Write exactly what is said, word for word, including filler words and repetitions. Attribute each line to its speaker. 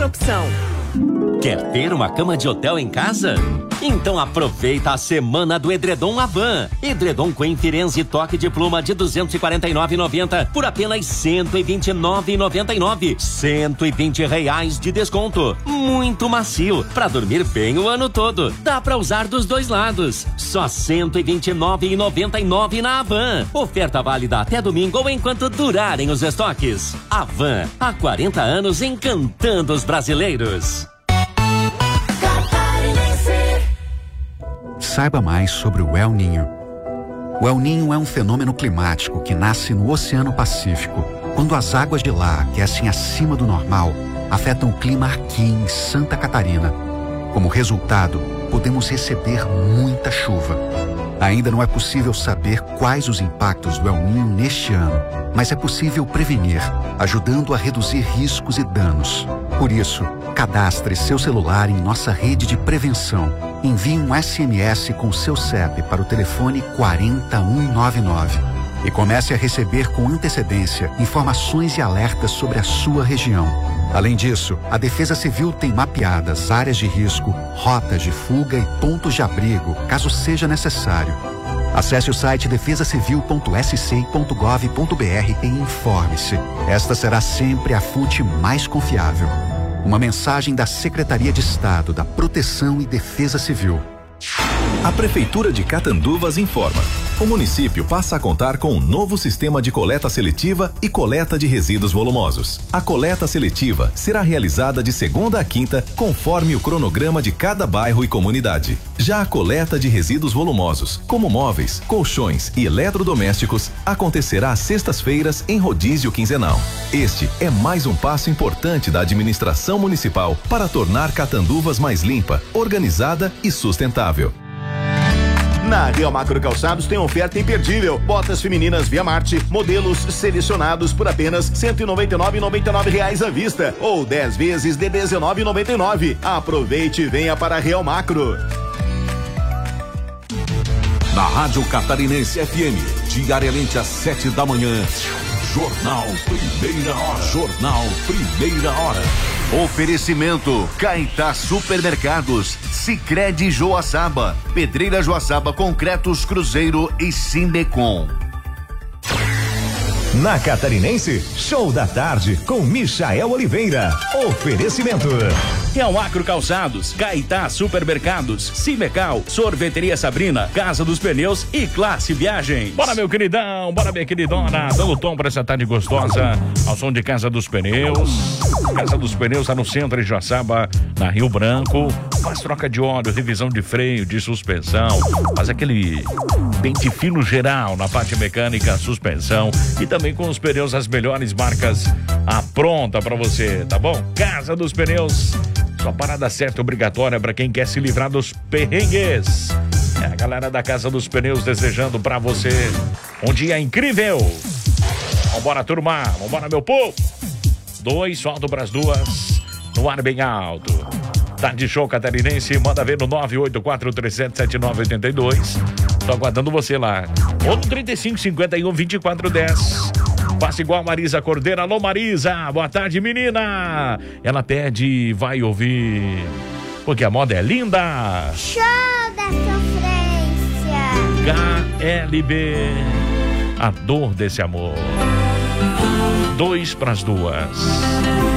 Speaker 1: opção.
Speaker 2: Quer ter uma cama de hotel em casa? Então aproveita a semana do Edredom Havan. Edredom Queen Firenze toque de pluma de duzentos e quarenta e nove reais e noventa centavos por apenas cento e vinte e nove reais e noventa e nove centavos. cento e vinte reais de desconto. Muito macio, pra dormir bem o ano todo. Dá pra usar dos dois lados. Só cento e vinte e nove reais e noventa e nove centavos na Havan. Oferta válida até domingo ou enquanto durarem os estoques. Havan, há quarenta anos encantando os brasileiros.
Speaker 3: Saiba mais sobre o El Niño. O El Niño é um fenômeno climático que nasce no Oceano Pacífico, quando as águas de lá aquecem acima do normal, afetam o clima aqui em Santa Catarina. Como resultado, podemos receber muita chuva. Ainda não é possível saber quais os impactos do El Niño neste ano, mas é possível prevenir, ajudando a reduzir riscos e danos. Por isso, cadastre seu celular em nossa rede de prevenção. Envie um S M S com seu C E P para o telefone quatro zero um nove nove e comece a receber com antecedência informações e alertas sobre a sua região. Além disso, a Defesa Civil tem mapeadas áreas de risco, rotas de fuga e pontos de abrigo, caso seja necessário. Acesse o site defesa civil ponto s c ponto gov ponto b r e informe-se. Esta será sempre a fonte mais confiável. Uma mensagem da Secretaria de Estado da Proteção e Defesa Civil.
Speaker 4: A Prefeitura de Catanduvas informa. O município passa a contar com um novo sistema de coleta seletiva e coleta de resíduos volumosos. A coleta seletiva será realizada de segunda a quinta, conforme o cronograma de cada bairro e comunidade. Já a coleta de resíduos volumosos, como móveis, colchões e eletrodomésticos, acontecerá às sextas-feiras em rodízio quinzenal. Este é mais um passo importante da administração municipal para tornar Catanduvas mais limpa, organizada e sustentável.
Speaker 5: Na Real Macro Calçados tem oferta imperdível. Botas femininas Via Marte, modelos selecionados por apenas cento e noventa e nove reais e noventa e nove centavos à vista ou dez vezes de dezenove reais e noventa e nove centavos. Aproveite e venha para a Real Macro.
Speaker 6: Na Rádio Catarinense F M, diariamente às sete da manhã, Jornal Primeira Hora. Jornal Primeira Hora.
Speaker 7: Oferecimento Caetá Supermercados, Sicredi Joaçaba, Pedreira Joaçaba Concretos Cruzeiro e Sindecom.
Speaker 8: Na Catarinense, show da tarde com Michael Oliveira. Oferecimento
Speaker 9: Real Macro Calçados, Caetá Supermercados, Cimecal, Sorveteria Sabrina, Casa dos Pneus e Classe Viagens.
Speaker 10: Bora, meu queridão, bora, minha queridona, dando tom para essa tarde gostosa, ao som de Casa dos Pneus. Casa dos Pneus está no centro de Joaçaba, na Rio Branco. Faz troca de óleo, revisão de freio, de suspensão, faz aquele pente fino geral na parte mecânica, suspensão e também com os pneus as melhores marcas à pronta para você, tá bom? Casa dos Pneus, sua parada certa obrigatória para quem quer se livrar dos perrengues. É a galera da Casa dos Pneus desejando para você um dia incrível. Vambora, turma, vambora, meu povo. Dois, solto pras duas, no ar bem alto. Tarde Show Catarinense, manda ver no nove oito quatro três sete sete nove oito dois. Tô aguardando você lá. Ou no trinta e cinco, cinquenta e um, vinte e quatro, dez. Faça igual a Marisa Cordeiro. Alô, Marisa, boa tarde, menina. Ela pede, vai ouvir, porque a moda é linda.
Speaker 11: Show da sofrência.
Speaker 10: K L B, a dor desse amor. Dois pras duas.